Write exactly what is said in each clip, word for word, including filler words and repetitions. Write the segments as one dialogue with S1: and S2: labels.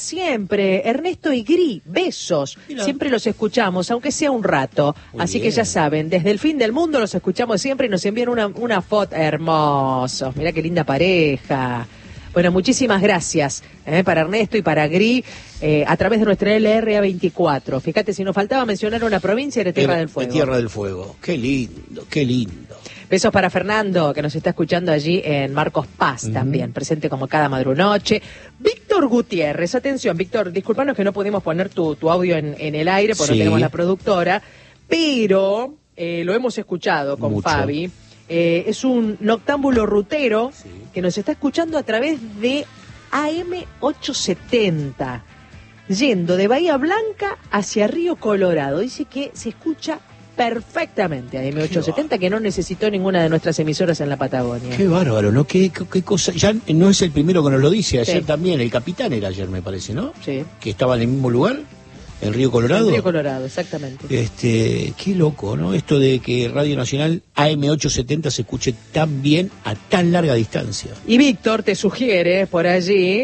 S1: siempre, Ernesto y Gri, besos. Mira. Siempre los escuchamos, aunque sea un rato. Muy Así bien. Que ya saben, desde el fin del mundo los escuchamos siempre y nos envían una, una foto. Hermosos, mirá qué linda pareja. Bueno, muchísimas gracias eh, para Ernesto y para Gri eh, a través de nuestra L R A veinticuatro. Fíjate, si nos faltaba mencionar una provincia de Tierra
S2: de,
S1: del Fuego.
S2: De Tierra del Fuego. Qué lindo, qué lindo.
S1: Besos para Fernando, que nos está escuchando allí en Marcos Paz uh-huh. también, presente como cada madrunoche. Víctor Gutiérrez, atención, Víctor, disculpanos que no pudimos poner tu, tu audio en, en el aire porque sí. no tenemos la productora, pero eh, lo hemos escuchado con Mucho. Fabi. Eh, es un noctámbulo rutero sí. que nos está escuchando a través de A M ochocientos setenta, yendo de Bahía Blanca hacia Río Colorado. Dice que se escucha perfectamente a M ochocientos setenta, que no necesitó ninguna de nuestras emisoras en la Patagonia.
S2: Qué bárbaro, ¿no? Qué, qué, qué cosa. Ya no es el primero que nos lo dice, ayer sí. también, el capitán era ayer, me parece, ¿no?
S1: Sí.
S2: Que estaba en el mismo lugar. ¿En Río Colorado?
S1: En Río Colorado, exactamente.
S2: Este, qué loco, ¿no? Esto de que Radio Nacional A M ochocientos setenta se escuche tan bien a tan larga distancia.
S1: Y Víctor te sugiere por allí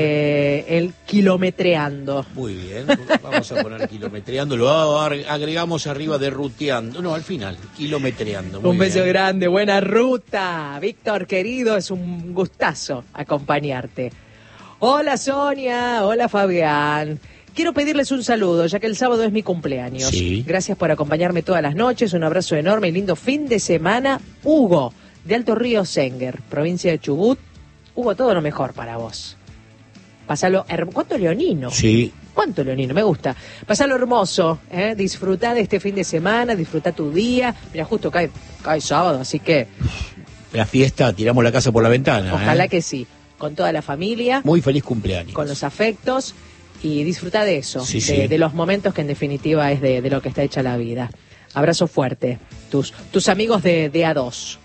S1: eh, el kilometreando.
S2: Muy bien, vamos a poner kilometreando, lo agregamos arriba de ruteando. No, al final, kilometreando. Muy
S1: un beso
S2: bien.
S1: grande, buena ruta. Víctor, querido, es un gustazo acompañarte. Hola Sonia, hola Fabián. Quiero pedirles un saludo, ya que el sábado es mi cumpleaños.
S2: Sí.
S1: Gracias por acompañarme todas las noches. Un abrazo enorme y lindo fin de semana. Hugo, de Alto Río Senguer, provincia de Chubut. Hugo, todo lo mejor para vos. Pásalo hermoso. ¿Cuánto leonino?
S2: Sí.
S1: ¿Cuánto leonino? Me gusta. Pásalo hermoso. ¿eh? Disfrutá de este fin de semana, disfrutá tu día. Mira, justo cae, cae sábado, así que...
S2: La fiesta, tiramos la casa por la ventana.
S1: Ojalá
S2: ¿eh?
S1: que sí. Con toda la familia.
S2: Muy feliz cumpleaños.
S1: Con los afectos. Y disfruta de eso,
S2: sí,
S1: de,
S2: sí.
S1: de los momentos que en definitiva es de, de lo que está hecha la vida. Abrazo fuerte, tus, tus amigos de, de A dos.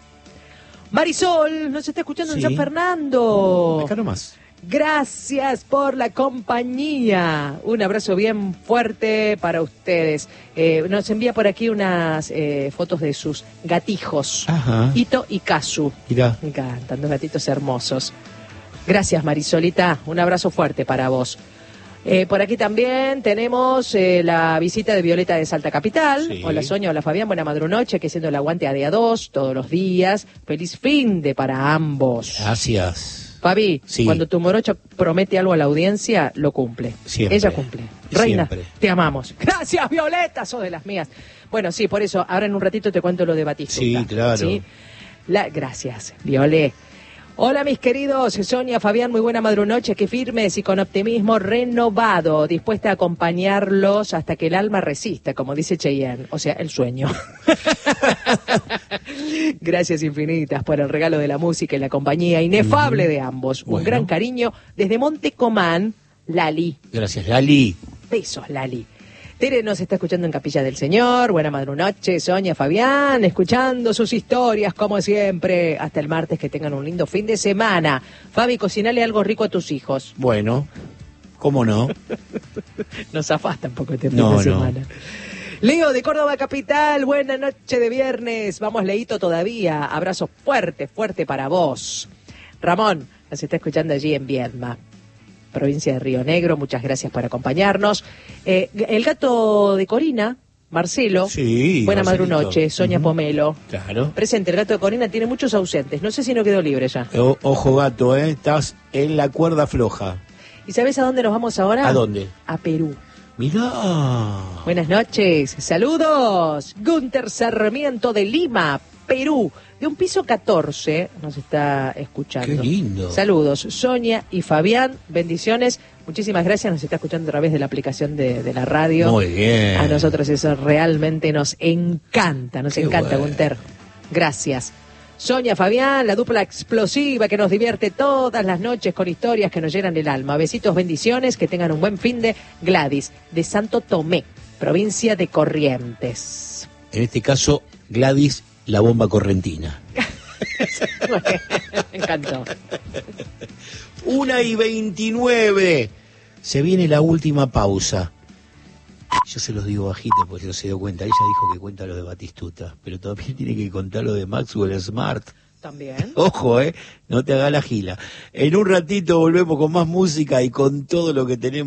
S1: Marisol, nos está escuchando sí. en San Fernando.
S2: Acá nomás.
S1: Gracias por la compañía. Un abrazo bien fuerte para ustedes. Eh, nos envía por aquí unas eh, fotos de sus gatijos.
S2: Ajá.
S1: Ito y Kazu.
S2: Mirá.
S1: Me encantan, dos gatitos hermosos. Gracias, Marisolita. Un abrazo fuerte para vos. Eh, por aquí también tenemos eh, la visita de Violeta de Salta Capital. Sí. Hola Sonia, hola Fabián, buena madrunoche, que siendo el aguante a día dos todos los días. Feliz fin de para ambos.
S2: Gracias.
S1: Fabi,
S2: sí.
S1: cuando tu morocho promete algo a la audiencia, lo cumple.
S2: Siempre.
S1: Ella cumple. Reina,
S2: siempre.
S1: Te amamos. Gracias, Violeta, sos de las mías. Bueno, sí, por eso, ahora en un ratito te cuento lo de Batistuta.
S2: Sí, claro.
S1: ¿sí? La... Gracias, Violet. Hola mis queridos, Sonia, Fabián, muy buena madrunoche, que firmes y con optimismo renovado, dispuesta a acompañarlos hasta que el alma resista, como dice Cheyenne, o sea, el sueño. Gracias infinitas por el regalo de la música y la compañía inefable de ambos. Bueno. Un gran cariño desde Montecomán, Lali.
S2: Gracias, Lali.
S1: Besos, Lali. Tere nos está escuchando en Capilla del Señor. Buena madrunoche, Sonia, Fabián, escuchando sus historias como siempre. Hasta el martes, que tengan un lindo fin de semana. Fabi, cocinale algo rico a tus hijos.
S2: Bueno, ¿cómo no?
S1: Nos zafasta un poco este fin
S2: no,
S1: de semana.
S2: No.
S1: Leo de Córdoba Capital, buena noche de viernes. Vamos, Leito, todavía. Abrazo fuerte, fuerte para vos. Ramón nos está escuchando allí en Viedma, provincia de Río Negro. Muchas gracias por acompañarnos. Eh, el gato de Corina, Marcelo.
S2: Sí,
S1: buena
S2: Marcelito.
S1: Madrunoche, Sonia uh-huh. Pomelo.
S2: Claro.
S1: Presente, el gato de Corina tiene muchos ausentes. No sé si no quedó libre ya.
S2: O, ojo gato, ¿eh? Estás en la cuerda floja.
S1: ¿Y sabes a dónde nos vamos ahora?
S2: ¿A dónde?
S1: A Perú.
S2: Mirá.
S1: Buenas noches, saludos. Gunter Sarmiento de Lima, Perú. De un piso catorce nos está escuchando.
S2: Qué lindo.
S1: Saludos, Sonia y Fabián, bendiciones. Muchísimas gracias, nos está escuchando a través de la aplicación de, de la radio.
S2: Muy bien.
S1: A nosotros eso realmente nos encanta, nos
S2: Qué
S1: encanta,
S2: bueno.
S1: Gunter. Gracias. Sonia, Fabián, la dupla explosiva que nos divierte todas las noches con historias que nos llenan el alma. Besitos, bendiciones, que tengan un buen fin de Gladys, de Santo Tomé, provincia de Corrientes.
S2: En este caso, Gladys, la bomba correntina.
S1: Me encantó.
S2: Una y veintinueve. Se viene la última pausa. Yo se los digo bajito porque no se dio cuenta. Ella dijo que cuenta lo de Batistuta, pero todavía tiene que contar lo de Maxwell Smart.
S1: También.
S2: Ojo, eh, no te hagas la gila. En un ratito volvemos con más música y con todo lo que tenemos.